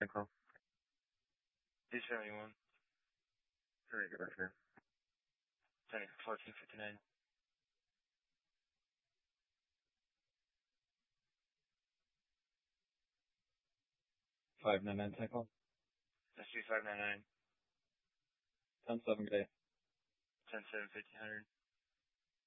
Call. 271. Hurry, get back here. 1459. 599 cycle. SG 599. 10-7, good day. 10-7, 1500.